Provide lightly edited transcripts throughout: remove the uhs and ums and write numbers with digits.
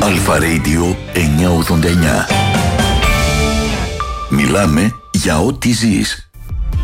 Αλφα Radio 989. Μιλάμε για ό,τι ζεις.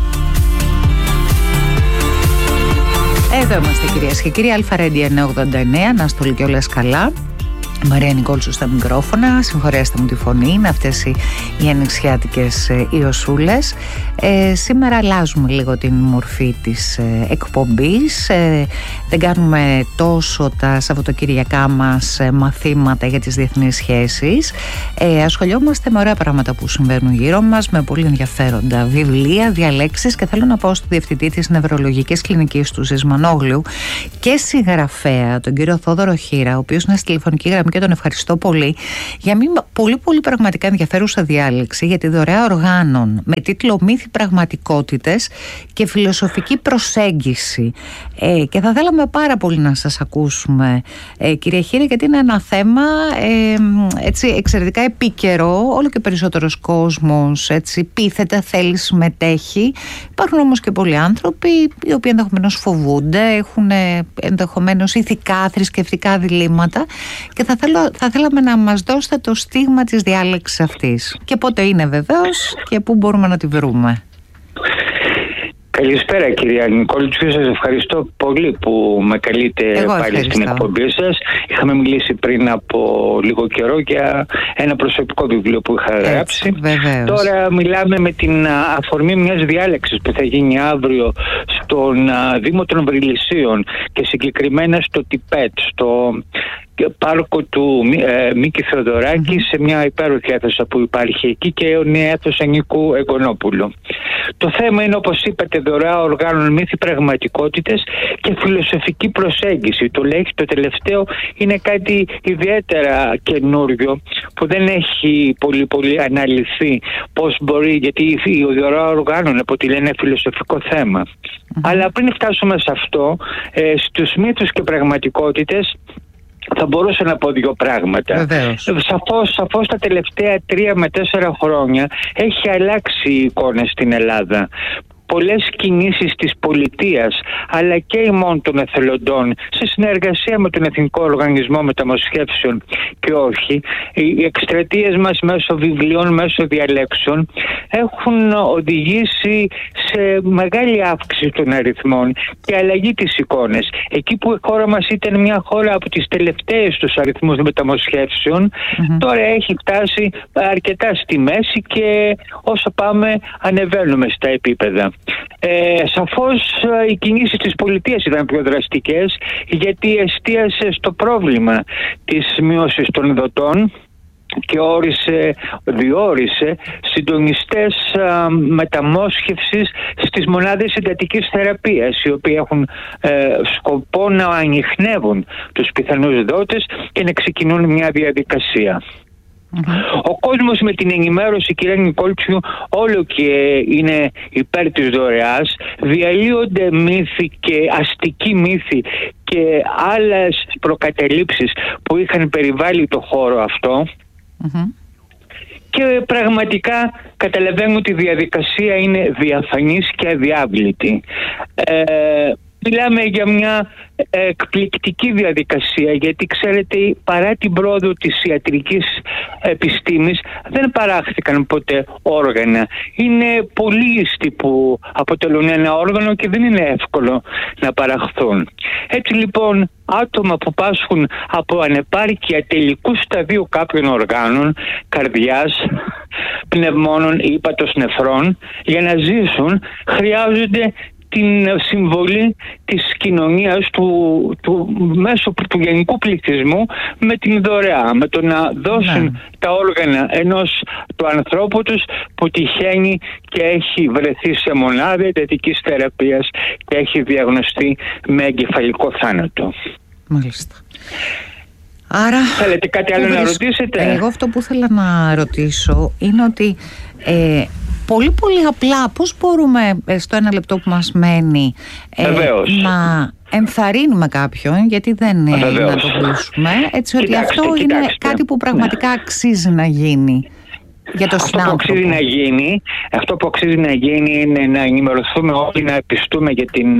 Εδώ είμαστε κυρίες και κύριοι, Αλφα Radio 989, να είστε όλοι και όλες καλά. Μαρία Νικόλσου στα μικρόφωνα, συγχωρέστε μου τη φωνή, είναι αυτές οι ανοιξιάτικες ιωσούλες. Σήμερα αλλάζουμε λίγο την μορφή της εκπομπής, δεν κάνουμε τόσο τα Σαββατοκυριακά μας μαθήματα για τις διεθνείς σχέσεις, ασχολιόμαστε με ωραία πράγματα που συμβαίνουν γύρω μας, με πολύ ενδιαφέροντα βιβλία, διαλέξεις, και θέλω να πω στον διευθυντή της Νευρολογικής Κλινικής του Ζησμανόγλου και συγγραφέα, τον κύριο Θόδωρο Χήρα, ο οποίος είναι στη τηλεφωνική γραμμή και τον ευχαριστώ πολύ για μια πολύ πραγματικά ενδιαφέρουσα διάλεξη για τη δωρεά οργάνων με τίτλο «Μύθοι, πραγματικότητες και φιλοσοφική προσέγγιση». Και θα θέλαμε πάρα πολύ να σας ακούσουμε, κύριε Χήρα, γιατί είναι ένα θέμα έτσι εξαιρετικά επίκαιρο. Όλο και περισσότερος κόσμος έτσι πείθεται, θέλει, συμμετέχει. Υπάρχουν όμως και πολλοί άνθρωποι οι οποίοι ενδεχομένως φοβούνται, έχουν ενδεχομένως ηθικά, θρησκευτικά διλήμματα, και θα θέλαμε να μας δώσετε το στίγμα της διάλεξης αυτής και πότε είναι βεβαίως και πού μπορούμε να τη βρούμε. Καλησπέρα κυρία Νικόλτσου, σας ευχαριστώ πολύ που με καλείτε πάλι στην εκπομπή σας. Είχαμε μιλήσει πριν από λίγο καιρό για ένα προσωπικό βιβλίο που είχα γράψει. Τώρα μιλάμε με την αφορμή μιας διάλεξης που θα γίνει αύριο στον Δήμο των Βρυλισσίων και συγκεκριμένα στο Τιπέτ, στο πάρκο του Μίκη Θεοδωράκη, σε μια υπέροχη αίθουσα που υπάρχει εκεί, και είναι αίθουσα Νίκου Εγγονόπουλου. Το θέμα είναι, όπως είπατε, δωρεά οργάνων, μύθοι, πραγματικότητες και φιλοσοφική προσέγγιση. Το τελευταίο είναι κάτι ιδιαίτερα καινούριο που δεν έχει πολύ αναλυθεί πώς μπορεί, γιατί η δωρεά οργάνων αποτελεί ένα φιλοσοφικό θέμα. Αλλά πριν φτάσουμε σε αυτό, στους μύθους και πραγματικότητες, θα μπορούσα να πω δύο πράγματα. Σαφώς τα τελευταία 3 με 4 χρόνια έχει αλλάξει η εικόνα στην Ελλάδα. Πολλές κινήσεις της πολιτείας αλλά και ημών των εθελοντών, σε συνεργασία με τον Εθνικό Οργανισμό Μεταμοσχεύσεων και όχι, οι εκστρατείες μας μέσω βιβλίων, μέσω διαλέξεων έχουν οδηγήσει σε μεγάλη αύξηση των αριθμών και αλλαγή της εικόνας. Εκεί που η χώρα μας ήταν μια χώρα από τις τελευταίες στους αριθμούς μεταμοσχεύσεων, τώρα έχει φτάσει αρκετά στη μέση και όσο πάμε ανεβαίνουμε στα επίπεδα. Σαφώς οι κινήσεις της πολιτείας ήταν πιο δραστικές, γιατί εστίασε στο πρόβλημα της μείωσης των δοτών και διόρισε συντονιστές μεταμόσχευσης στις μονάδες εντατικής θεραπείας, οι οποίοι έχουν σκοπό να ανιχνεύουν τους πιθανούς δότες και να ξεκινούν μια διαδικασία. Ο κόσμος με την ενημέρωση, κυρία Νικόλτσου, όλο και είναι υπέρ της δωρεάς. Διαλύονται μύθοι και αστικοί μύθοι και άλλες προκαταλήψεις που είχαν περιβάλει το χώρο αυτό. Και πραγματικά καταλαβαίνω ότι η διαδικασία είναι διαφανής και αδιάβλητη. Μιλάμε για μια εκπληκτική διαδικασία, γιατί ξέρετε, παρά την πρόοδο της ιατρικής επιστήμης δεν παράχθηκαν ποτέ όργανα. Είναι πολλοί ιστοί που αποτελούν ένα όργανο και δεν είναι εύκολο να παραχθούν. Έτσι λοιπόν, άτομα που πάσχουν από ανεπάρκεια τελικού σταδίου κάποιων οργάνων, καρδιάς, πνευμόνων ή ύπατος νεφρών, για να ζήσουν χρειάζονται την συμβολή της κοινωνίας, μέσω του γενικού πληθυσμού, με την δωρεά, με το να δώσουν τα όργανα ενός του ανθρώπου τους που τυχαίνει και έχει βρεθεί σε μονάδα εντατικής θεραπείας και έχει διαγνωστεί με εγκεφαλικό θάνατο. Μάλιστα. Άρα, θέλετε κάτι άλλο να ρωτήσετε? Εγώ αυτό που ήθελα να ρωτήσω είναι ότι πολύ απλά πώς μπορούμε στο 1 λεπτό που μας μένει να ενθαρρύνουμε κάποιον, γιατί δεν είναι να το κλείσουμε, έτσι ότι αυτό είναι κάτι που πραγματικά αξίζει να γίνει. Για το αυτό που αξίζει να γίνει είναι να ενημερωθούμε όλοι, να πιστούμε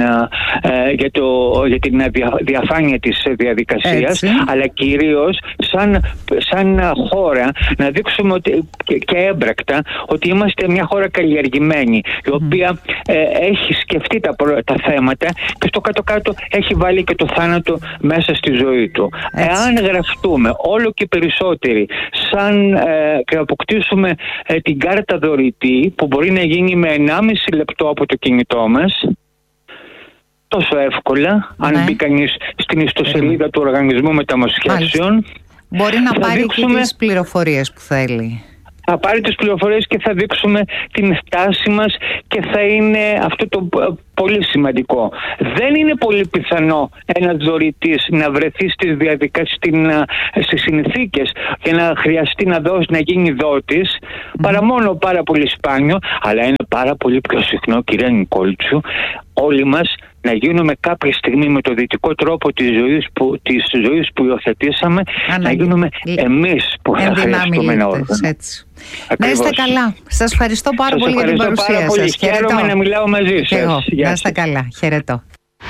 για την διαφάνεια της διαδικασίας, αλλά κυρίως σαν χώρα να δείξουμε και έμπρακτα ότι είμαστε μια χώρα καλλιεργημένη, η οποία έχει σκεφτεί τα θέματα και στο κάτω-κάτω έχει βάλει και το θάνατο μέσα στη ζωή του. Εάν γραφτούμε όλο και περισσότεροι και αποκτήσουμε την κάρτα δωρητή, που μπορεί να γίνει με 1,5 λεπτό από το κινητό μας, τόσο εύκολα, αν μπει κανείς στην ιστοσελίδα του Οργανισμού Μεταμοσχεύσεων, μπορεί να πάρει και τις πληροφορίες που θέλει. Θα πάρει τις πληροφορίες και θα δείξουμε την στάση μας, και θα είναι αυτό το πολύ σημαντικό. Δεν είναι πολύ πιθανό ένας δωρητής να βρεθεί στις συνθήκες και να χρειαστεί να γίνει δότης, παρά μόνο πάρα πολύ σπάνιο, αλλά είναι πάρα πολύ πιο συχνό, κυρία Νικόλτσου, όλοι μας να γίνουμε κάποια στιγμή με το δυτικό τρόπο της ζωής που υιοθετήσαμε, να γίνουμε εμείς που θα χρειαστούμε να όργανο. Να είστε καλά. Σας ευχαριστώ πάρα πολύ για την παρουσία σας. Χαίρομαι να μιλάω μαζί σας. Να είστε καλά. Χαιρετώ.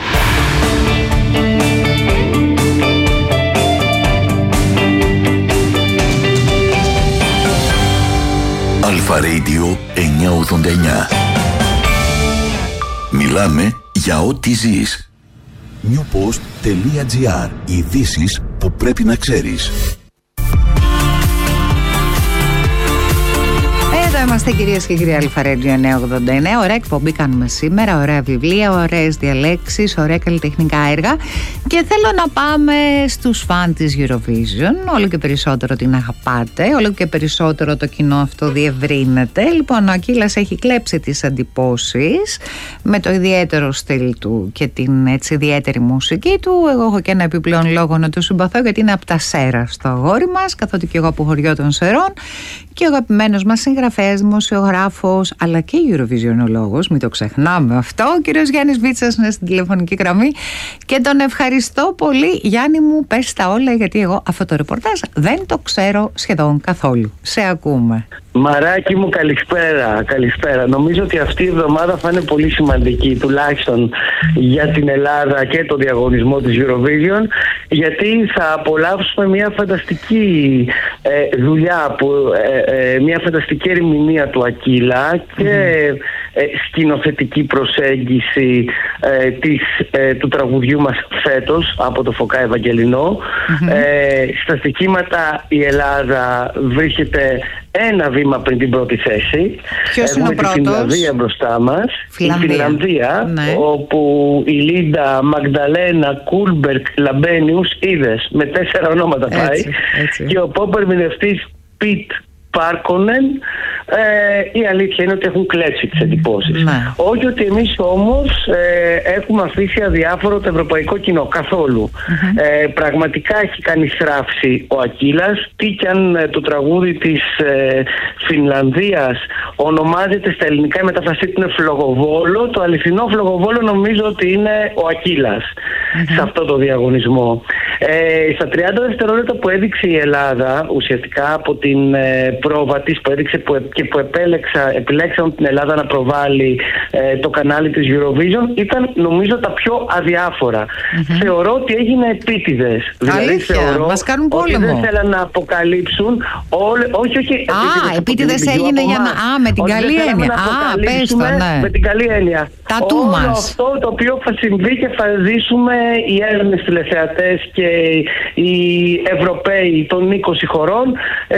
Αλφα Radio 989. Μιλάμε για ό,τι ζεις. Newpost.gr. Ειδήσεις που πρέπει να ξέρεις. Εδώ είμαστε, κυρίες και κύριοι, Αλφα Radio 989. Ωραία εκπομπή κάνουμε σήμερα, ωραία βιβλία, ωραίες διαλέξεις, ωραία καλλιτεχνικά έργα. Και θέλω να πάμε στους φαν της Eurovision. Όλο και περισσότερο την αγαπάτε, όλο και περισσότερο το κοινό αυτό διευρύνεται. Λοιπόν, ο Ακύλας έχει κλέψει τις εντυπώσεις με το ιδιαίτερο στυλ του και την έτσι ιδιαίτερη μουσική του. Εγώ έχω και ένα επιπλέον λόγο να το συμπαθώ, γιατί είναι από τα Σέρα στο αγόρι μας, καθότι και εγώ από χωριό των Σερών. Και ο αγαπημένος μας συγγραφέας, δημοσιογράφος, αλλά και Eurovisionologos, μην το ξεχνάμε αυτό, ο κύριος Γιάννης Βίτσας είναι στην τηλεφωνική γραμμή και τον ευχαριστώ πολύ. Γιάννη μου, πες τα όλα, γιατί εγώ αυτό το ρεπορτάζ δεν το ξέρω σχεδόν καθόλου. Σε ακούμε. Μαράκι μου, καλησπέρα. Νομίζω ότι αυτή η εβδομάδα θα είναι πολύ σημαντική, τουλάχιστον για την Ελλάδα και το διαγωνισμό της Eurovision, γιατί θα απολαύσουμε μια φανταστική δουλειά, μια φανταστική ερμηνεία του Ακύλα και σκηνοθετική προσέγγιση του τραγουδιού μας φέτος από το Φωκά Ευαγγελινό. Στα στοιχήματα η Ελλάδα βρίσκεται ένα βήμα πριν την πρώτη θέση. Ποιος είναι ο πρώτος? Τη Φινλανδία μπροστά μας. Η Φινλανδία, όπου η Λίντα Μαγδαλένα Κούλμπερκ Λαμπένιους, είδες, με 4 ονόματα πάει. Έτσι. Και ο pop ερμηνευτής Πιτ Πάρκονεν. Η αλήθεια είναι ότι έχουν κλέψει τις εντυπώσεις. Όχι ότι εμείς όμως έχουμε αφήσει αδιάφορο το ευρωπαϊκό κοινό, καθόλου. Πραγματικά έχει κάνει στράψη ο Ακύλας, τι κι αν το τραγούδι της Φινλανδίας ονομάζεται στα ελληνικά, η μεταφραστή του είναι Φλογοβόλο. Το αληθινό Φλογοβόλο νομίζω ότι είναι ο Ακύλας σε αυτό το διαγωνισμό. Στα 30 δευτερόλεπτα που έδειξε η Ελλάδα, ουσιαστικά από την πρόβα της που έδειξε και που επιλέξαμε την Ελλάδα να προβάλλει το κανάλι της Eurovision, ήταν νομίζω τα πιο αδιάφορα. Θεωρώ ότι έγινε επίτηδες. Δηλαδή θεωρώ μας κάνουν πόλεμο. Ότι δεν θέλαν να αποκαλύψουν όχι επίτηδες έγινε για να... με την καλή έννοια. Πες το, ναι. Με την καλή έννοια. Όλο αυτό το οποίο θα συμβεί και θα ζήσουμε οι Έλληνες τηλεθεατές και οι Ευρωπαίοι των 20 χωρών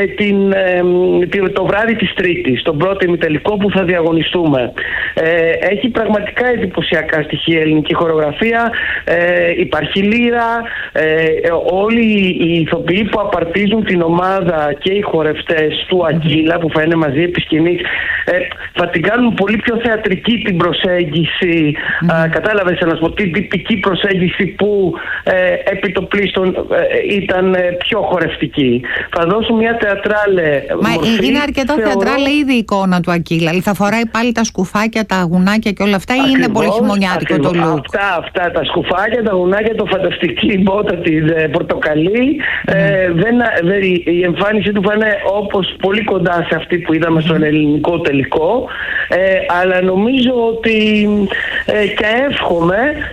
το βράδυ της Τρίτης, τον πρώτο ημιτελικό που θα διαγωνιστούμε. Έχει πραγματικά εντυπωσιακά στοιχεία η ελληνική χορογραφία, υπάρχει λύρα, όλοι οι ηθοποιοί που απαρτίζουν την ομάδα και οι χορευτές του Ακύλα που θα είναι μαζί επί σκηνής, θα την κάνουν πολύ πιο θεατρική την προσέγγιση. Κατάλαβες να σου πω, την τυπική προσέγγιση που επί το πλήστον ήταν πιο χορευτική. Θα δώσουν μια θεατράλε μορφή. Είναι αρκετό θεατράλ έβγαλε ήδη η εικόνα του Ακύλα. Δηλαδή θα φοράει πάλι τα σκουφάκια, τα γουνάκια και όλα αυτά, ή είναι πολύ χειμωνιάτικο το look? Αυτά τα σκουφάκια, τα γουνάκια, το φανταστική μπότα τη πορτοκαλί. Η εμφάνιση του φάνε όπως πολύ κοντά σε αυτή που είδαμε στον ελληνικό τελικό. Αλλά νομίζω ότι και εύχομαι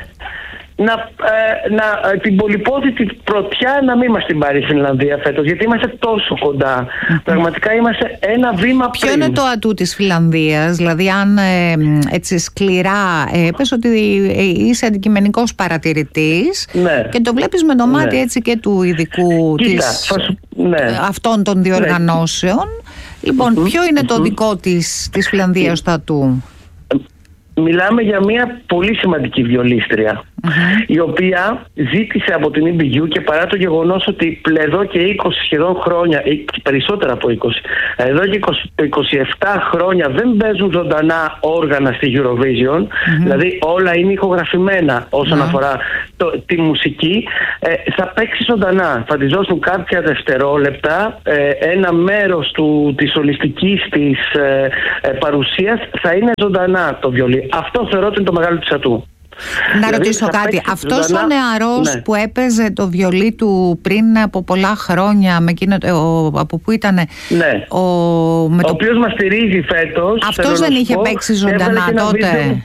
την πολυπόθητη πρωτιά να μην μας την πάρει η Φινλανδία φέτος, γιατί είμαστε τόσο κοντά. Πραγματικά είμαστε ένα βήμα πριν. Ποιο είναι το ατού της Φινλανδίας? Δηλαδή αν έτσι σκληρά πες ότι είσαι αντικειμενικός παρατηρητής, και το βλέπεις με το μάτι έτσι και του ειδικού αυτών των διοργανώσεων, λοιπόν, ποιο είναι το δικό της Φινλανδίας το ατού? Μιλάμε για μια πολύ σημαντική βιολίστρια, η οποία ζήτησε από την EBU, και παρά το γεγονός ότι εδώ και 20 σχεδόν χρόνια, ή περισσότερα από 20, εδώ και 27 χρόνια δεν παίζουν ζωντανά όργανα στη Eurovision, δηλαδή όλα είναι ηχογραφημένα όσον αφορά τη μουσική, θα παίξει ζωντανά. Θα της δώσουν κάποια δευτερόλεπτα, ένα μέρος της ολιστικής της παρουσίας θα είναι ζωντανά το βιολί. Αυτό θεωρώ ότι είναι το μεγάλο της ατού. Να ρωτήσω κάτι. Αυτός ο νεαρός που έπαιζε το βιολί του πριν από πολλά χρόνια, με εκείνο, από πού ήτανε? Ο οποίος μας στηρίζει φέτος. Αυτός δεν είχε παίξει ζωντανά τότε?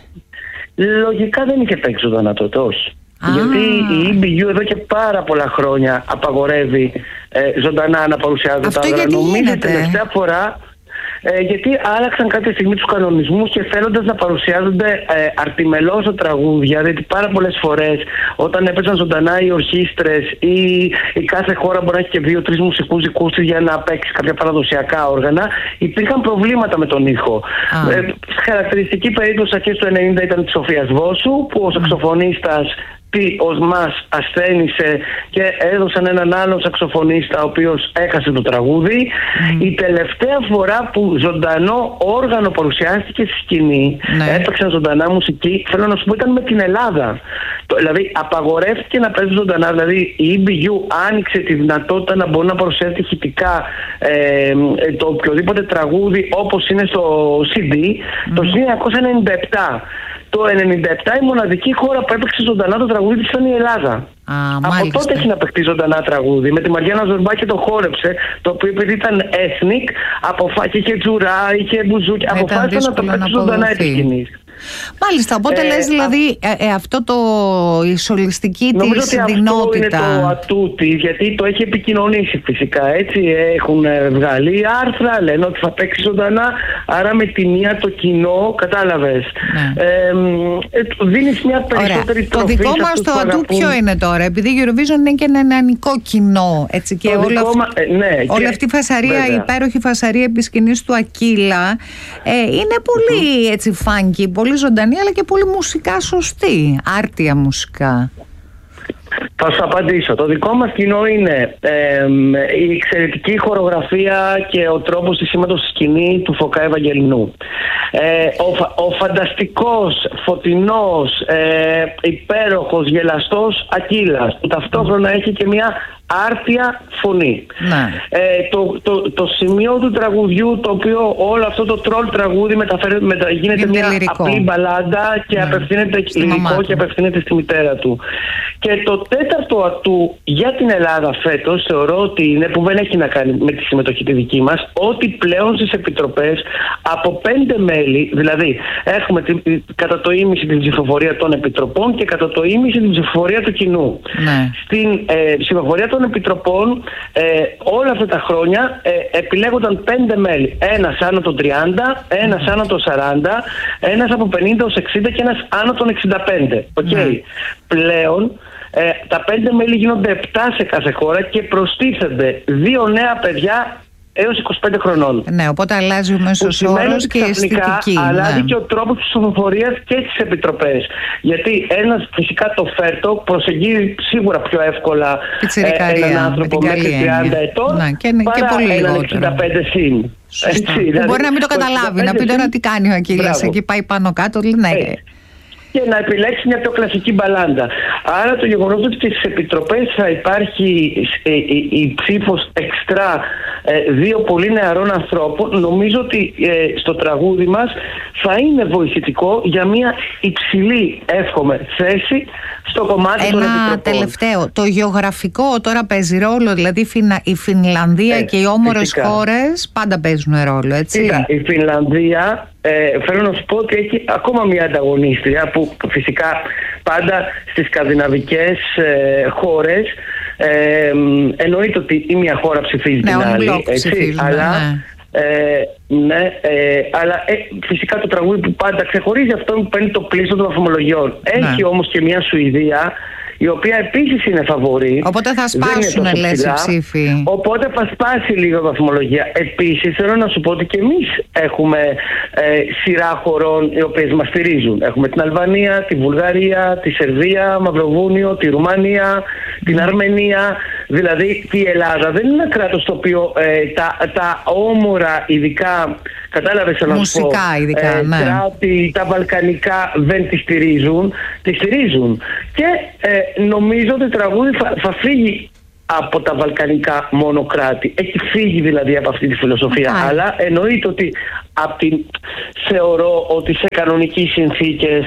Λογικά δεν είχε παίξει ζωντανά τότε, όχι. Γιατί η EBU εδώ και πάρα πολλά χρόνια απαγορεύει ζωντανά να παρουσιάζονται τα όργανα. Νομίζω τελευταία φορά γιατί άλλαξαν κάποια στιγμή τους κανονισμούς και θέλοντας να παρουσιάζονται αρτιμελώς τραγούδια, δηλαδή πάρα πολλές φορές όταν έπαιζαν ζωντανά οι ορχήστρες ή η κάθε χώρα μπορεί να έχει και 2-3 μουσικούς δικούς της για να παίξει κάποια παραδοσιακά όργανα, υπήρχαν προβλήματα με τον ήχο. Χαρακτηριστική περίπτωση αρχές του 90 ήταν της Σοφίας Βόσου, που ο σαξοφωνίστας ως μας ασθένησε και έδωσαν έναν άλλον σαξοφωνίστα ο οποίος έχασε το τραγούδι. Η τελευταία φορά που ζωντανό όργανο παρουσιάστηκε στη σκηνή, έπαιξαν ζωντανά μουσική, θέλω να σου πω, ήταν με την Ελλάδα. Δηλαδή απαγορεύτηκε να παίζει ζωντανά. Δηλαδή η EBU άνοιξε τη δυνατότητα να μπορεί να παρουσιάζει ηχητικά το οποιοδήποτε τραγούδι όπως είναι στο CD το 1997. Το 1997 η μοναδική χώρα που έπαιξε ζωντανά το τραγούδι της ήταν η Ελλάδα. Από τότε έχει να παιχτεί ζωντανά τραγούδι. Με τη Μαριάννα Ζορμπάκη το χόρεψε, το οποίο επειδή ήταν ethnic, και είχε τζουρά, είχε μπουζούκι, αποφάσισε να το παίξει ζωντανά επί σκηνής. Μάλιστα, οπότε λες δηλαδή αυτό η σολιστική της δυνότητα. Αυτό είναι το ατού της, γιατί το έχει επικοινωνήσει φυσικά, έτσι. Έχουν βγάλει άρθρα, λένε ότι θα παίξει ζωντανά, άρα με τη μία το κοινό, κατάλαβες. Δίνεις μια περισσότερη τροφή. Το δικό μας το ατού ποιο είναι τώρα? Επειδή η Eurovision είναι και ένα ελληνικό κοινό, έτσι, και όλη αυτή η φασαρία, η υπέροχη φασαρία επί σκηνής του Ακύλα είναι πολύ έτσι funky, πολύ ζωντανή, αλλά και πολύ μουσικά σωστή, άρτια μουσικά. Θα σου απαντήσω. Το δικό μας κοινό είναι η εξαιρετική χορογραφία και ο τρόπος στισίματος στη σκηνή του Φωκά Ευαγγελινού. Ο φανταστικός, φωτεινός, υπέροχος, γελαστός Ακύλας, που ταυτόχρονα έχει και μια άρτια φωνή. Το σημείο του τραγουδιού, το οποίο όλο αυτό το τρόλ τραγούδι γίνεται μια απλή μπαλάντα και απευθύνεται λυρικό και απευθύνεται στη μητέρα του. Και το τέταρτο ατού για την Ελλάδα φέτος θεωρώ ότι είναι, που δεν έχει να κάνει με τη συμμετοχή τη δική μας, ότι πλέον στις επιτροπές από 5 μέλη, δηλαδή έχουμε κατά το ίμιση την ψηφοφορία των επιτροπών και κατά το ίμιση την ψηφοφορία του κοινού. Στην ψηφοφορία των επιτροπών όλα αυτά τα χρόνια επιλέγονταν 5 μέλη. Ένας άνω των 30, ένας άνω των 40, ένας από 50 ως 60 και ένας άνω των 65. Πλέον τα 5 μέλη γίνονται 7 σε κάθε χώρα και προστίθενται 2 νέα παιδιά έως 25 χρονών. Ναι, οπότε αλλάζει ο μέσος όρος και η αισθητική. Αλλάζει και ο τρόπος της ψηφοφορίας και στις επιτροπές. Γιατί ένας φυσικά το φέρτο προσεγγίζει σίγουρα πιο εύκολα έναν άνθρωπο μέχρι 30 ετών παρά έναν 65 συν. Που μπορεί να μην το καταλάβει, να πει τώρα τι κάνει ο Ακύλας, εκεί πάει πάνω κάτω. και να επιλέξει μια πιο κλασική μπαλάντα. Άρα το γεγονός ότι στις επιτροπές θα υπάρχει η ψήφος εξτρά δύο πολύ νεαρών ανθρώπων, νομίζω ότι στο τραγούδι μας θα είναι βοηθητικό για μια υψηλή, εύχομαι, θέση στο κομμάτι των επιτροπών. Ένα τελευταίο, το γεωγραφικό τώρα παίζει ρόλο, δηλαδή η Φινλανδία και οι όμορες χώρες πάντα παίζουν ρόλο, έτσι? Η Φινλανδία, θέλω να σου πω ότι έχει ακόμα μια ανταγωνίστρια που φυσικά πάντα στις σκανδιναβικές χώρες εννοείται ότι η μια χώρα ψηφίζει την άλλη, έτσι, αλλά φυσικά το τραγούδι που πάντα ξεχωρίζει αυτό που παίρνει το πλείστο των βαθμολογιών. Έχει όμως και μια Σουηδία η οποία επίσης είναι φαβορή. Οπότε θα σπάσουν, λες, οι ψήφοι. Οπότε θα σπάσει λίγο η βαθμολογία. Επίσης θέλω να σου πω ότι και εμείς έχουμε σειρά χωρών οι οποίες μας στηρίζουν. Έχουμε την Αλβανία, τη Βουλγαρία, τη Σερβία, Μαυροβούνιο, τη Ρουμανία, την Αρμενία. Δηλαδή η Ελλάδα δεν είναι ένα κράτος το οποίο τα όμορα ειδικά, κατάλαβες να σου πω, κράτη, τα βαλκανικά δεν τη στηρίζουν. Τη στηρίζουν. Και νομίζω ότι το τραγούδι θα φύγει από τα βαλκανικά μόνο κράτη. Έχει φύγει δηλαδή από αυτή τη φιλοσοφία. Αλλά εννοείται ότι θεωρώ ότι σε κανονικές συνθήκες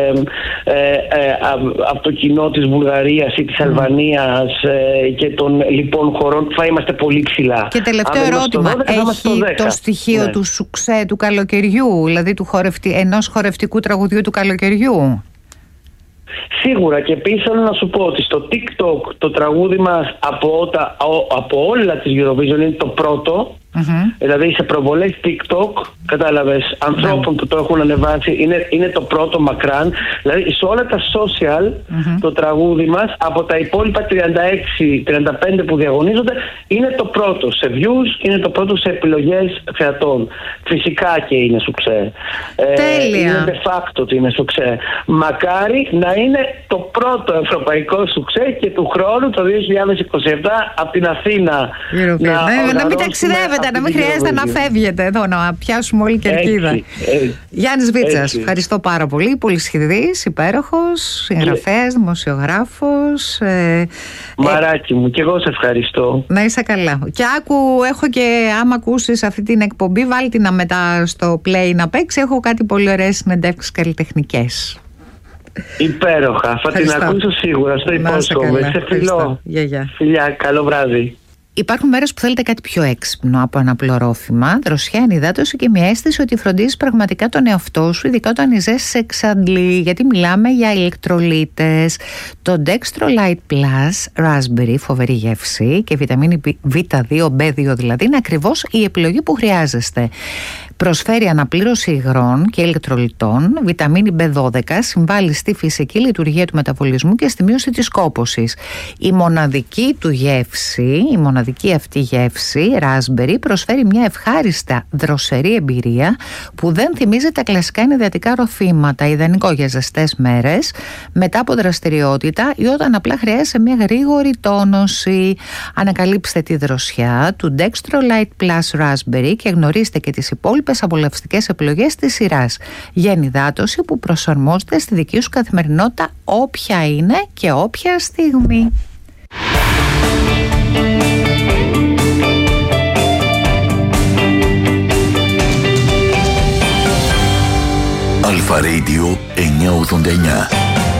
από το κοινό της Βουλγαρίας ή της Αλβανίας και των λοιπών χωρών θα είμαστε πολύ ψηλά. Και τελευταίο ερώτημα, έχει το στοιχείο του σουξέ του καλοκαιριού, δηλαδή ενός χορευτικού τραγουδιού του καλοκαιριού? Σίγουρα, και επίσης θέλω να σου πω ότι στο TikTok το τραγούδι μας από όλα τις Eurovision είναι το πρώτο. Δηλαδή σε προβολές TikTok, κατάλαβες, ανθρώπων που το έχουν ανεβάσει, είναι το πρώτο μακράν. Δηλαδή σε όλα τα social το τραγούδι μας από τα υπόλοιπα 36-35 που διαγωνίζονται είναι το πρώτο σε views, είναι το πρώτο σε επιλογές θεατών. Φυσικά και είναι σουξέ. Είναι de facto ότι είναι σουξέ. Μακάρι να είναι το πρώτο ευρωπαϊκό σουξέ και του χρόνου το 2027 από την Αθήνα να μην ταξιδεύετε, να μην χρειάζεται να φεύγετε εδώ, να πιάσουμε όλη κερκίδα. Γιάννης Βίτσας, ευχαριστώ πάρα πολύ. Πολυσχηδής, υπέροχος, συγγραφέας, δημοσιογράφος. Μαράκι μου, και εγώ σε ευχαριστώ. Να είσαι καλά. Και έχω και άμα ακούσεις αυτή την εκπομπή, βάλει την μετά στο play να παίξει. Έχω κάτι πολύ ωραίες συνεντεύξεις καλλιτεχνικές. Υπέροχα, θα την ακούσω σίγουρα, στο υπόσχομαι. Σε φιλώ. Φιλιά, καλό βράδυ. Υπάρχουν μέρες που θέλετε κάτι πιο έξυπνο από ένα απλό ρόφημα, δροσιά, ενυδάτωση και μια αίσθηση ότι φροντίζεις πραγματικά τον εαυτό σου, ειδικά όταν η ζέστη σε εξαντλεί, γιατί μιλάμε για ηλεκτρολίτες. Το Dextrolite Plus Raspberry, φοβερή γεύση, και βιταμίνη Β2, B2 δηλαδή, είναι ακριβώς η επιλογή που χρειάζεστε. Προσφέρει αναπλήρωση υγρών και ηλεκτρολιτών, βιταμίνη B12, συμβάλλει στη φυσική λειτουργία του μεταβολισμού και στη μείωση της κόπωσης. Η μοναδική αυτή γεύση, Raspberry, προσφέρει μια ευχάριστα δροσερή εμπειρία που δεν θυμίζει τα κλασικά ενυδατικά ροφήματα, ιδανικό για ζεστές μέρες, μετά από δραστηριότητα ή όταν απλά χρειάζεται μια γρήγορη τόνωση. Ανακαλύψτε τη δροσιά του Dextrolite Plus Raspberry και γνωρίστε και τις υπόλοιπες απολαυστικές επιλογές της σειράς για ενυδάτωση που προσαρμόζεται στη δική σου καθημερινότητα, όποια είναι και όποια στιγμή. Αλφα Radio 989.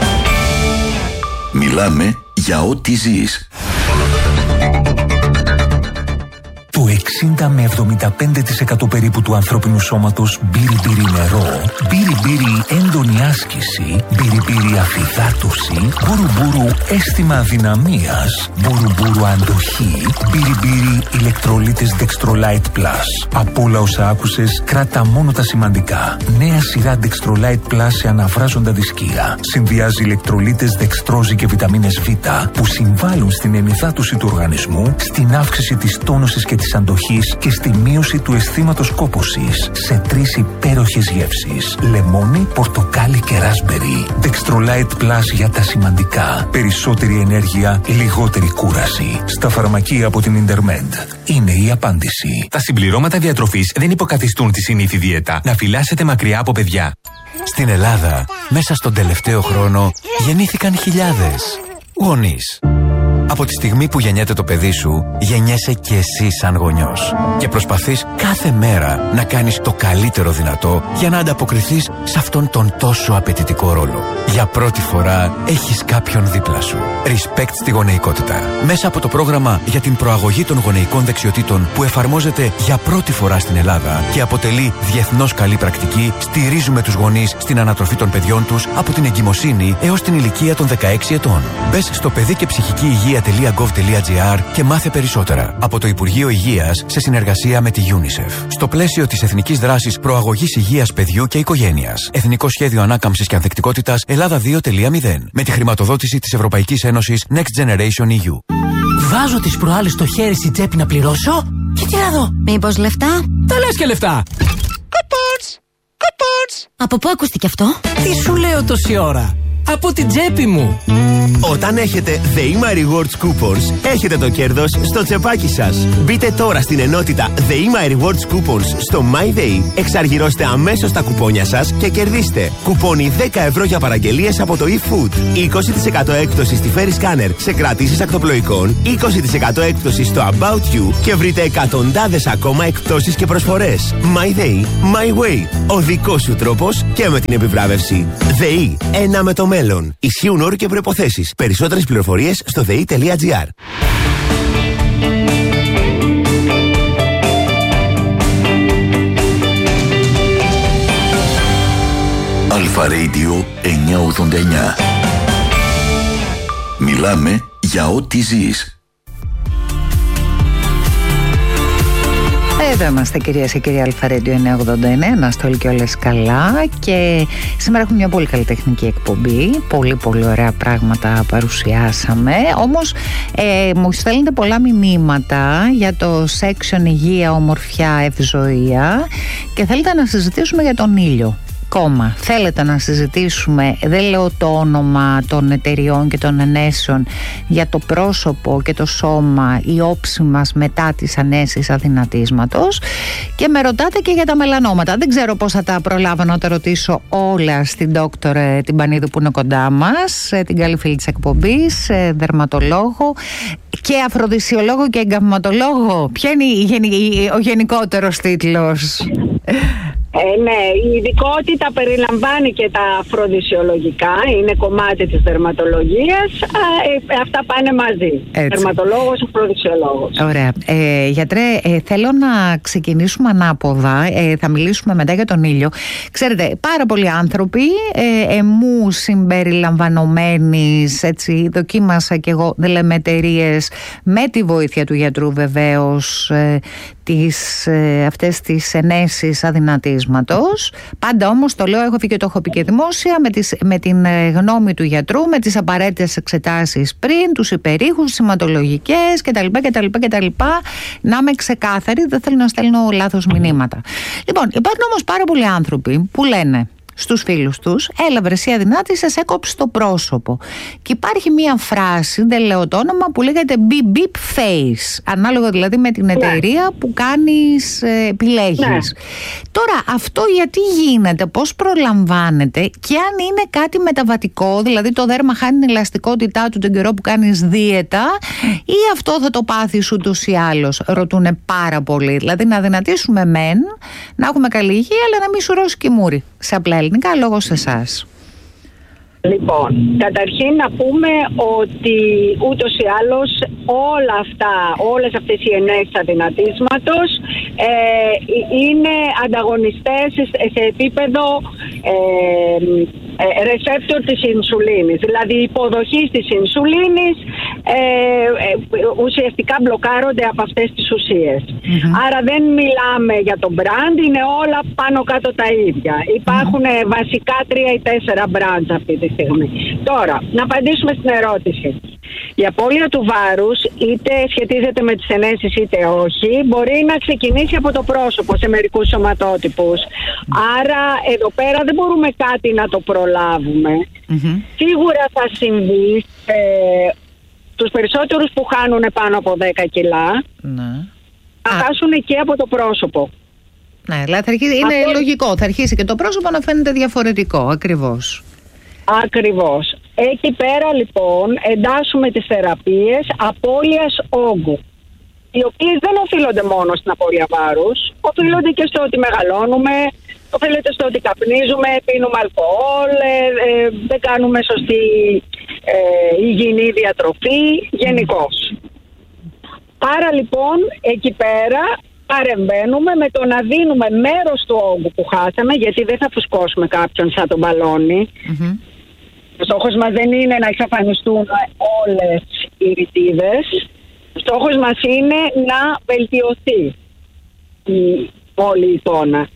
Μιλάμε για ό,τι ζεις. Το 60 με 75% περίπου του ανθρώπινου σώματος μπύρι-μπύρι νερό, μπύρι-μπύρι έντονη άσκηση, μπύρι-μπύρι αφυδάτωση, μπουρου-μπουρου αίσθημα αδυναμίας, μπουρου-μπουρου αντοχή, μπύρι-μπύρι ηλεκτρολίτες Dextrolite Plus. Από όλα όσα άκουσες, κράτα μόνο τα σημαντικά. Νέα σειρά Dextrolite Plus σε αναβράζοντα δισκία. Συνδυάζει ηλεκτρολίτες δεξτρόζη και βιταμίνες Β που συμβάλλουν στην ενυδάτωση του οργανισμού, στην αύξηση της τόνωσης και της αντοχής και στη μείωση του αισθήματος κόπωσης σε 3 υπέροχες γεύσεις: λεμόνι, πορτοκάλι και ράσμπερι. Dextrolite Plus για τα σημαντικά. Περισσότερη ενέργεια, λιγότερη κούραση. Στα φαρμακεία από την Intermed. Είναι η απάντηση. Τα συμπληρώματα διατροφής δεν υποκαθιστούν τη συνήθη δίαιτα. Να φυλάσσετε μακριά από παιδιά. Στην Ελλάδα, μέσα στον τελευταίο χρόνο, γεννήθηκαν χιλιάδες γονείς. Από τη στιγμή που γεννιέται το παιδί σου, γεννιέσαι και εσύ σαν γονιός. Και προσπαθείς κάθε μέρα να κάνεις το καλύτερο δυνατό για να ανταποκριθείς σε αυτόν τον τόσο απαιτητικό ρόλο. Για πρώτη φορά έχεις κάποιον δίπλα σου. Respect στη γονεϊκότητα. Μέσα από το πρόγραμμα για την προαγωγή των γονεϊκών δεξιοτήτων που εφαρμόζεται για πρώτη φορά στην Ελλάδα και αποτελεί διεθνώς καλή πρακτική, στηρίζουμε τους γονείς στην ανατροφή των παιδιών τους από την εγκυμοσύνη έως την ηλικία των 16 ετών. Μπες στο παιδί και ψυχική υγεία.gov.gr και μάθε περισσότερα. Από το Υπουργείο Υγείας σε συνεργασία με τη UNICEF. Στο πλαίσιο της Εθνικής Δράσης Προαγωγής Υγείας Παιδιού και Οικογένειας. Εθνικό Σχέδιο Ανάκαμψης και Ανθεκτικότητας Ελλάδα 2.0. Με τη χρηματοδότηση της Ευρωπαϊκής Ένωσης Next Generation EU. Βάζω τις προάλλες στο χέρι στην τσέπη να πληρώσω και τι να δω. Μήπως λεφτά? Τα λες και λεφτά. Κουπόνς! Από πού ακούστηκε αυτό? Τι σου λέω τόση ώρα? Από την τσέπη μου. Όταν έχετε The My Rewards Coupons, έχετε το κέρδος στο τσεπάκι σας. Μπείτε τώρα στην ενότητα The My Rewards Coupons στο MyDay, εξαργυρώστε αμέσως τα κουπόνια σας και κερδίστε κουπόνι 10 ευρώ για παραγγελίες από το eFood, 20% έκπτωση στη Ferry Scanner σε κρατήσεις ακτοπλοϊκών, 20% έκπτωση στο About You και βρείτε εκατοντάδες ακόμα εκπτώσεις και προσφορές. MyDay, My Way. Ο δικός σου τρόπος και με την επιβράβευση. ΔΕΗ, ένα με το μέλλον. Ισχύουν όροι και προϋποθέσεις. Περισσότερες πληροφορίες στο dei.gr. Αλφα Radio 989. Μιλάμε για ό,τι ζεις. Εδώ είμαστε κυρίες και κύριοι, Αλφα Radio 989, να είστε όλοι και όλες καλά. Και σήμερα έχουμε μια πολύ καλλιτεχνική εκπομπή. Πολύ πολύ ωραία πράγματα παρουσιάσαμε. Όμως μου στέλνετε πολλά μηνύματα για το section υγεία, ομορφιά, ευζοία και θέλετε να συζητήσουμε για τον ήλιο. Θέλετε να συζητήσουμε, δεν λέω το όνομα των εταιριών και των ενέσεων, για το πρόσωπο και το σώμα, η όψη μας μετά τις ανέσεις αδυνατίσματος, και με ρωτάτε και για τα μελανόματα. Δεν ξέρω πώς θα τα προλάβω να τα ρωτήσω όλα στην Δόκτωρ την Πανίδου που είναι κοντά μας, την καλή φίλη της εκπομπής, δερματολόγο και αφροδισιολόγο και εγκαυματολόγο. Ποιο είναι ο γενικότερος τίτλος? Ναι, η ειδικότητα περιλαμβάνει και τα αφροδισιολογικά, είναι κομμάτι της δερματολογίας, αυτά πάνε μαζί. Έτσι. Δερματολόγος, αφροδισιολόγος. Ωραία. Γιατρέ, θέλω να ξεκινήσουμε ανάποδα, θα μιλήσουμε μετά για τον ήλιο. Ξέρετε, πάρα πολλοί άνθρωποι, εμού συμπεριλαμβανομένης, έτσι, δοκίμασα και εγώ, δεν λέμε εταιρείες, με τη βοήθεια του γιατρού βεβαίως, αυτές τις ενέσεις αδυνατίσματος. Πάντα όμως το λέω, έχω πει και το έχω πει και δημόσια, με την γνώμη του γιατρού, με τις απαραίτητες εξετάσεις πριν, τους υπερήχους, σηματολογικές κτλ. Να είμαι ξεκάθαρη, δεν θέλω να στέλνω λάθος μηνύματα. Λοιπόν, υπάρχουν όμως πάρα πολλοί άνθρωποι που λένε στους φίλους τους, έλα βρε εσύ αδυνάτη, σας έκοψε το πρόσωπο. Και υπάρχει μία φράση, δεν λέω το όνομα, που λέγεται beep beep face, ανάλογα δηλαδή με την εταιρεία που κάνεις, επιλέγεις. Ναι. Τώρα αυτό γιατί γίνεται, πώς προλαμβάνεται και αν είναι κάτι μεταβατικό, δηλαδή το δέρμα χάνει την ελαστικότητά του τον καιρό που κάνεις δίαιτα, ή αυτό θα το πάθεις ούτως ή άλλως, ρωτούνε πάρα πολύ. Δηλαδή να δυνατήσουμε μεν, να έχουμε καλή υγεία, αλλά να μην σουρώσει και μούρι. Σε απλά ελληνικά, λόγω σε εσάς. Λοιπόν, καταρχήν να πούμε ότι ούτως ή άλλως όλες αυτές οι ενέσεις αδυνατίσματος είναι ανταγωνιστές σε επίπεδο receptor της ινσουλίνης. Δηλαδή η υποδοχή της ινσουλίνης ουσιαστικά μπλοκάρονται από αυτές τις ουσίες. Άρα δεν μιλάμε για το brand, είναι όλα πάνω κάτω τα ίδια. Υπάρχουν βασικά 3 ή 4 brands αυτή τη στιγμή. Τώρα, να απαντήσουμε στην ερώτηση. Η απώλεια του βάρους, είτε σχετίζεται με τις ενέσεις είτε όχι, μπορεί να ξεκινήσει από το πρόσωπο σε μερικούς σωματότυπους. Άρα εδώ πέρα δεν μπορούμε κάτι να το προλάβουμε. Σίγουρα θα συμβεί τους περισσότερους που χάνουν πάνω από 10 κιλά να χάσουν και από το πρόσωπο. Ναι, δηλαδή είναι λογικό. Θα αρχίσει και το πρόσωπο να φαίνεται διαφορετικό. Ακριβώς. Εκεί πέρα λοιπόν εντάσσουμε τις θεραπείες απώλειας όγκου, οι οποίες δεν οφείλονται μόνο στην απώλεια βάρους, οφείλονται και στο ότι μεγαλώνουμε, οφείλεται στο ότι καπνίζουμε, πίνουμε αλκοόλ, δεν κάνουμε σωστή υγιεινή διατροφή γενικώς. Άρα λοιπόν εκεί πέρα παρεμβαίνουμε με το να δίνουμε μέρος του όγκου που χάσαμε, γιατί δεν θα φουσκώσουμε κάποιον σαν τον μπαλόνι. Ο στόχος μας δεν είναι να εξαφανιστούν όλες οι ρητίδες. Ο στόχος μας είναι να βελτιωθεί όλη η εικόνα.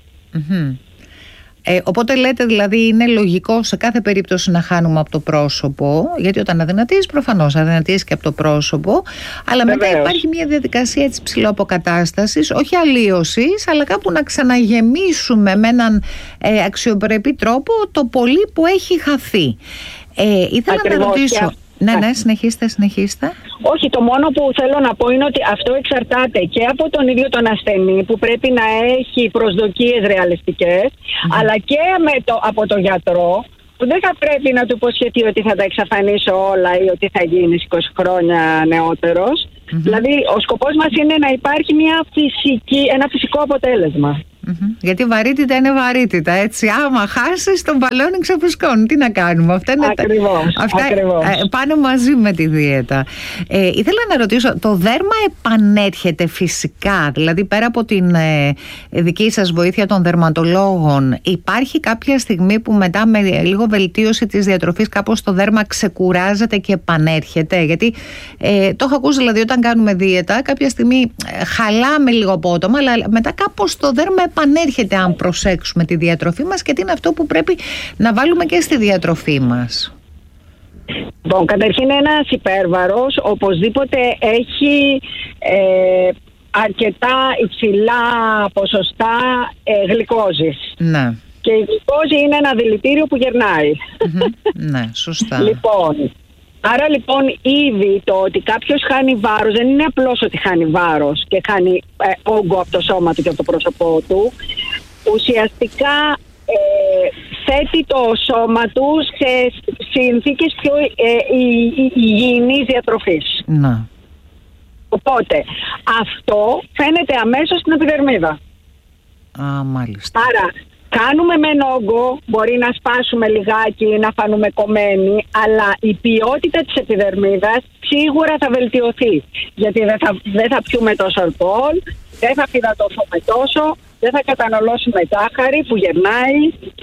Οπότε λέτε δηλαδή είναι λογικό σε κάθε περίπτωση να χάνουμε από το πρόσωπο, γιατί όταν αδυνατείς προφανώς αδυνατείς και από το πρόσωπο, αλλά μετά υπάρχει μια διαδικασία έτσι ψηλοαποκατάστασης, όχι αλλίωσης, αλλά κάπου να ξαναγεμίσουμε με έναν αξιοπρεπή τρόπο το πολύ που έχει χαθεί. Ήθελα να ρωτήσω... Ναι, συνεχίστε. Όχι, το μόνο που θέλω να πω είναι ότι αυτό εξαρτάται και από τον ίδιο τον ασθενή, που πρέπει να έχει προσδοκίες ρεαλιστικές, αλλά και από τον γιατρό, που δεν θα πρέπει να του υποσχεθεί ότι θα τα εξαφανίσω όλα ή ότι θα γίνεις 20 χρόνια νεότερος. Δηλαδή ο σκοπός μας είναι να υπάρχει ένα φυσικό αποτέλεσμα. Γιατί βαρύτητα είναι βαρύτητα, έτσι. Άμα χάσεις τον μπαλόνι ξεφουσκώνει. Τι να κάνουμε, αυτά είναι ακριβώς. Πάνε μαζί με τη δίαιτα. Ήθελα να ρωτήσω, το δέρμα επανέρχεται φυσικά? Δηλαδή πέρα από την δική σας βοήθεια των δερματολόγων, υπάρχει κάποια στιγμή που μετά με λίγο βελτίωση της διατροφής κάπως το δέρμα ξεκουράζεται και επανέρχεται? Γιατί το έχω ακούσει, δηλαδή όταν κάνουμε δίαιτα κάποια στιγμή χαλάμε λίγο απότομα, αλλά μετά κάπως το δέρμα επανέρχεται αν προσέξουμε τη διατροφή μας, και τι είναι αυτό που πρέπει να βάλουμε και στη διατροφή μας. Λοιπόν, καταρχήν ένας υπέρβαρος οπωσδήποτε έχει αρκετά υψηλά ποσοστά γλυκόζης. Ναι. Και η γλυκόζη είναι ένα δηλητήριο που γερνάει. Ναι, σωστά. Άρα λοιπόν ήδη το ότι κάποιος χάνει βάρος δεν είναι απλώς ότι χάνει βάρος και χάνει όγκο από το σώμα του και από το πρόσωπό του. Ουσιαστικά θέτει το σώμα του σε συνθήκες πιο υγιεινής διατροφής. Να. Οπότε αυτό φαίνεται αμέσως στην επιδερμίδα. Μάλιστα. Άρα κάνουμε μεν όγκο, μπορεί να σπάσουμε λιγάκι, να φανούμε κομμένοι, αλλά η ποιότητα της επιδερμίδας σίγουρα θα βελτιωθεί. Γιατί δεν θα πιούμε τόσο αλκοόλ, δεν θα φυδατωθούμε τόσο, δεν θα καταναλώσουμε ζάχαρη που γερνάει.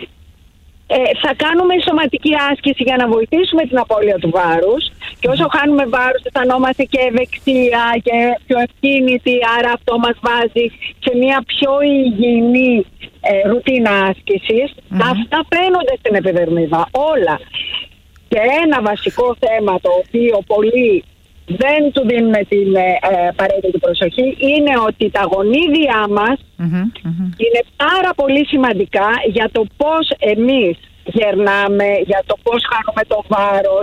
Θα κάνουμε σωματική άσκηση για να βοηθήσουμε την απώλεια του βάρους, και όσο χάνουμε βάρους αισθανόμαστε και ευεξία και πιο ευκίνητοι, άρα αυτό μας βάζει σε μια πιο υγιεινή ρουτίνα άσκησης. Αυτά φαίνονται στην επιδερμίδα όλα. Και ένα βασικό θέμα το οποίο πολλοί δεν του δίνουμε την απαραίτητη προσοχή είναι ότι τα γονίδια μας είναι πάρα πολύ σημαντικά για το πώς εμείς γερνάμε, για το πώς χάνουμε το βάρος,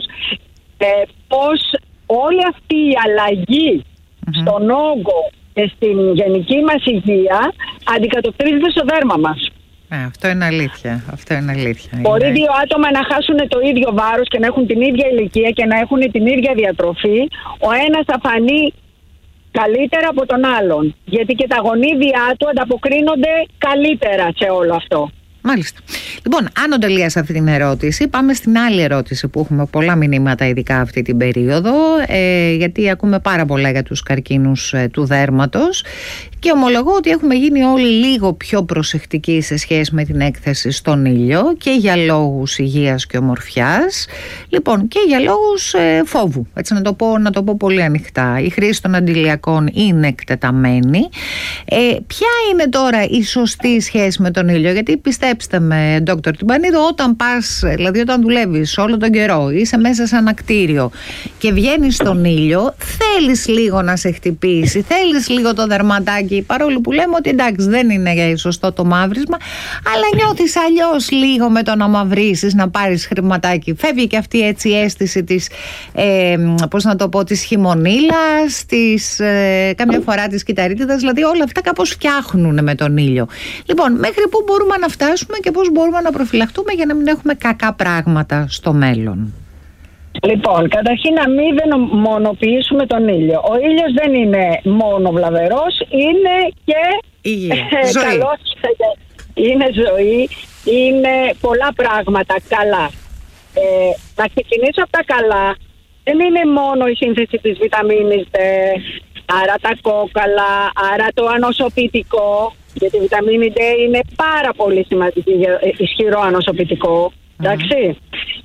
πώς όλη αυτή η αλλαγή στον όγκο και στην γενική μας υγεία αντικατοπτρίζεται στο δέρμα μας. Αυτό είναι αλήθεια. Μπορεί δύο άτομα να χάσουν το ίδιο βάρος και να έχουν την ίδια ηλικία και να έχουν την ίδια διατροφή. Ο ένας θα φανεί καλύτερα από τον άλλον, γιατί και τα γονίδια του ανταποκρίνονται καλύτερα σε όλο αυτό. Μάλιστα. Λοιπόν, άνω τελεία σε αυτή την ερώτηση, πάμε στην άλλη ερώτηση που έχουμε πολλά μηνύματα ειδικά αυτή την περίοδο, γιατί ακούμε πάρα πολλά για τους καρκίνους του δέρματος και ομολογώ ότι έχουμε γίνει όλοι λίγο πιο προσεκτικοί σε σχέση με την έκθεση στον ήλιο, και για λόγους υγείας και ομορφιάς, λοιπόν, και για λόγους φόβου, έτσι να το πω πολύ ανοιχτά. Η χρήση των αντιλιακών είναι εκτεταμένη. Ποια είναι τώρα η σωστή σχέση με τον ήλιο? Γιατί πιστέψτε Πιστέψτε με, Δόκτωρ Τυμπανίδου, όταν πας, δηλαδή όταν δουλεύεις όλο τον καιρό, είσαι μέσα σε ένα κτίριο και βγαίνεις στον ήλιο, θέλεις λίγο να σε χτυπήσει, θέλεις λίγο το δερματάκι, παρόλο που λέμε ότι εντάξει δεν είναι σωστό το μαύρισμα, αλλά νιώθεις αλλιώς λίγο με το να μαυρίσεις, να πάρεις χρηματάκι. Φεύγει και αυτή έτσι η αίσθηση της, πώς να το πω, της χειμωνίλας, καμιά φορά της κυταρίτιδας, δηλαδή όλα αυτά κάπως φτιάχνουν με τον ήλιο. Λοιπόν, μέχρι πού μπορούμε να φτάσουμε και πώς μπορούμε να προφυλαχτούμε για να μην έχουμε κακά πράγματα στο μέλλον? Λοιπόν, καταρχήν να μην δαιμονοποιήσουμε τον ήλιο. Ο ήλιος δεν είναι μόνο βλαβερός, είναι και καλός, είναι ζωή, είναι πολλά πράγματα καλά. Να ξεκινήσω από τα καλά. Δεν είναι μόνο η σύνθεση της βιταμίνης D, άρα τα κόκαλα, άρα το ανοσοποιητικό, γιατί η βιταμίνη D είναι πάρα πολύ σημαντική, ισχυρό ανοσοποιητικό, εντάξει.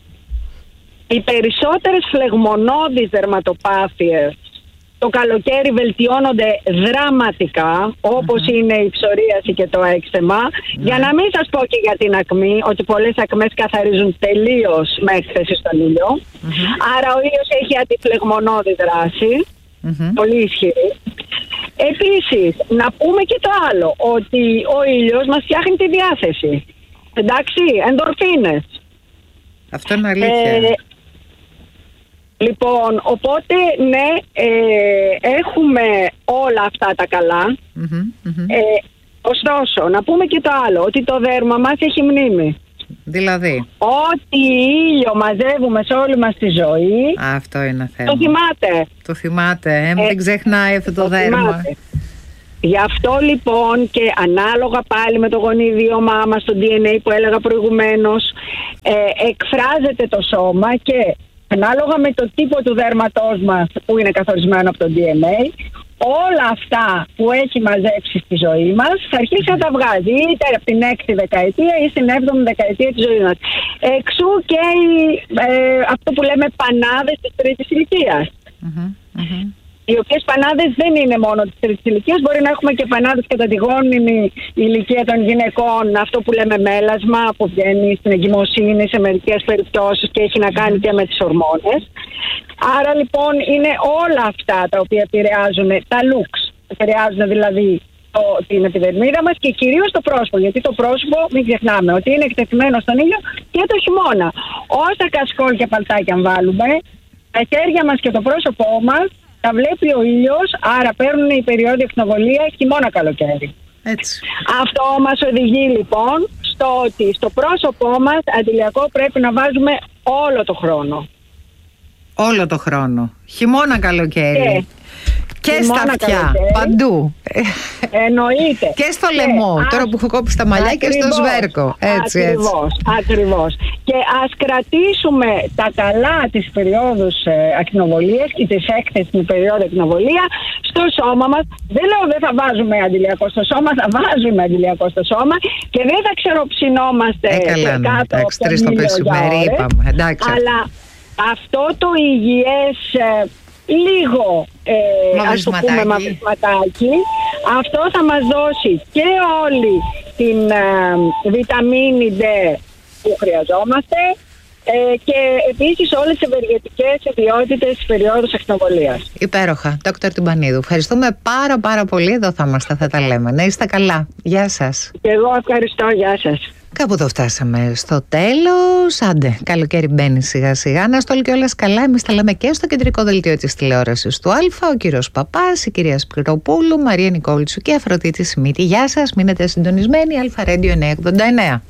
Οι περισσότερες φλεγμονώδεις δερματοπάθειες το καλοκαίρι βελτιώνονται δραματικά, όπως είναι η ψωρίαση και το έξεμα. Για να μην σας πω και για την ακμή, ότι πολλές ακμές καθαρίζουν τελείως με έκθεση στον ήλιο. Άρα ο ήλιος έχει αντιφλεγμονώδη δράση, πολύ ισχυρή. Επίσης, να πούμε και το άλλο, ότι ο ήλιος μας φτιάχνει τη διάθεση. Εντάξει, ενδορφίνες. Αυτό είναι αλήθεια. Λοιπόν, οπότε ναι, έχουμε όλα αυτά τα καλά. Ωστόσο, να πούμε και το άλλο, ότι το δέρμα μας έχει μνήμη. Δηλαδή? Ό,τι ήλιο μαζεύουμε σε όλη μας τη ζωή. Αυτό είναι θέμα. Το θυμάται. Το θυμάται, δεν ξεχνάει αυτό το δέρμα. Θυμάται. Γι' αυτό λοιπόν και ανάλογα πάλι με το γονίδιωμά μας, το DNA που έλεγα προηγουμένως, εκφράζεται το σώμα και ανάλογα με το τύπο του δέρματός μας που είναι καθορισμένο από το DNA, όλα αυτά που έχει μαζέψει στη ζωή μας θα αρχίσει να τα βγάζει είτε από την 6η δεκαετία ή στην 7η δεκαετία της ζωής μας. Εξού και αυτό που λέμε πανάδες της τρίτης ηλικίας. Οι οποίες πανάδες δεν είναι μόνο της τρίτης ηλικίας, μπορεί να έχουμε και πανάδες κατά τη γόνιμη ηλικία των γυναικών, αυτό που λέμε μέλασμα που βγαίνει στην εγκυμοσύνη σε μερικές περιπτώσεις και έχει να κάνει και με τις ορμόνες. Άρα λοιπόν είναι όλα αυτά τα οποία επηρεάζουν τα looks, επηρεάζουν δηλαδή την επιδερμίδα μας και κυρίως το πρόσωπο, γιατί το πρόσωπο μην ξεχνάμε ότι είναι εκτεθειμένο στον ήλιο και το χειμώνα. Όσα κασκόλ και παλτάκια αν βάλουμε, τα χέρια μας και το πρόσωπό μας τα βλέπει ο ήλιος, άρα παίρνουν οι περιόδοι εκνοβολία χειμώνα καλοκαίρι. Έτσι. Αυτό μας οδηγεί λοιπόν στο ότι στο πρόσωπό μας αντιλιακό πρέπει να βάζουμε όλο το χρόνο. Όλο το χρόνο. Χειμώνα καλοκαίρι. Και στα αυτιά, παντού. Εννοείται. Και στο λαιμό, τώρα που έχω κόψει τα μαλλιά, και στο σβέρκο. Έτσι, ακριβώς. Και ας κρατήσουμε τα καλά της περίοδους ακτινοβολίας ή της έκθεσης στην περίοδο ακτινοβολία στο σώμα μας. Δεν λέω δεν θα βάζουμε αντιλιακό στο σώμα, θα βάζουμε αντιλιακό στο σώμα και δεν θα ξεροψινόμαστε κάτω από το μεσημέρι, είπαμε. Αλλά αυτό το υγιές λίγο ας το πούμε μαυρισματάκι, αυτό θα μας δώσει και όλη την βιταμίνη D που χρειαζόμαστε και επίσης όλες τις ευεργετικές ιδιότητες της περίοδου ακτινοβολίας. Υπέροχα, Δόκτωρ Τυμπανίδου. Ευχαριστούμε πάρα πολύ. Εδώ θα είμαστε, θα τα λέμε. Να είστε καλά. Γεια σας. Και εγώ ευχαριστώ. Γεια σας. Κάπου εδώ φτάσαμε στο τέλος. Άντε, καλοκαίρι μπαίνει σιγά σιγά. Να στο και όλες καλά. Εμείς τα λέμε και στο κεντρικό δελτίο της τηλεόρασης του Α. Ο κύριος Παπάς, η κυρία Σπυροπούλου, Μαρία Νικόλτσου και Αφροδίτη Σιμίτη. Γεια σας, μείνετε συντονισμένοι. Α Radio 989.